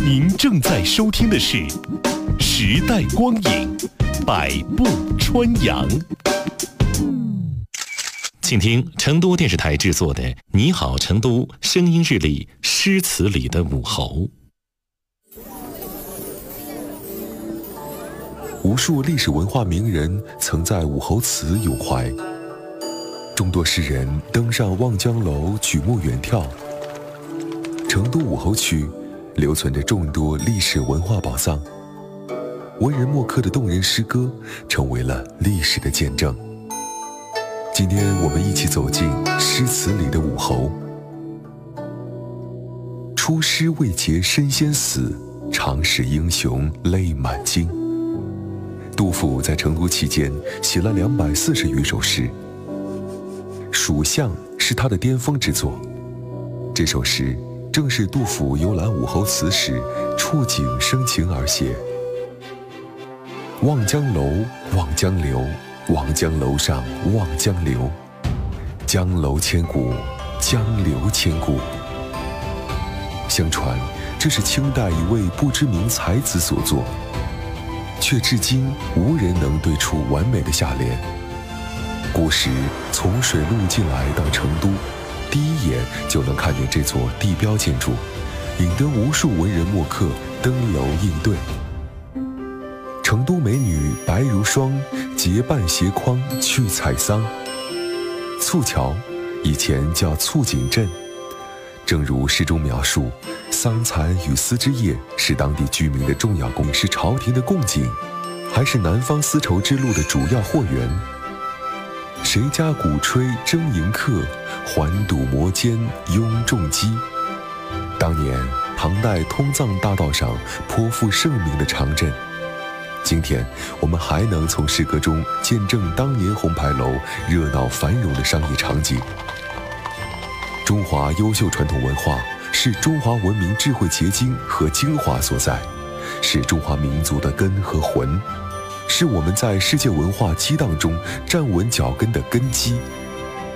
您正在收听的是《时代光影，百步穿杨》。请听成都电视台制作的《你好，成都》声音日历诗词里的武侯。 无数历史文化名人曾在武侯祠咏怀，众多诗人登上望江楼举目远眺。成都武侯区留存着众多历史文化宝藏，文人墨客的动人诗歌成为了历史的见证。今天我们一起走进诗词里的武侯。出师未捷身先死，长使英雄泪满襟。杜甫在成都期间写了240余首诗，《蜀相》是他的巅峰之作。这首诗正是杜甫游览武侯祠时触景生情而写。望江楼，望江流，望江楼上望江流，江楼千古，江流千古。相传这是清代一位不知名才子所作，却至今无人能对出完美的下联。古时从水路进来到成都，第一眼就能看见这座地标建筑，引得无数文人墨客登楼应对。成都美女白如霜，结伴携筐去采桑。簇桥以前叫簇锦镇，正如诗中描述，桑蚕与丝织业是当地居民的重要供应，是朝廷的贡景，还是南方丝绸之路的主要货源。谁家鼓吹争迎客，环堵摩肩拥重击。当年唐代通藏大道上颇负盛名的长镇，今天我们还能从诗歌中见证当年红牌楼热闹繁荣的商业场景。中华优秀传统文化是中华文明智慧结晶和精华所在，是中华民族的根和魂，是我们在世界文化激荡中站稳脚跟的根基。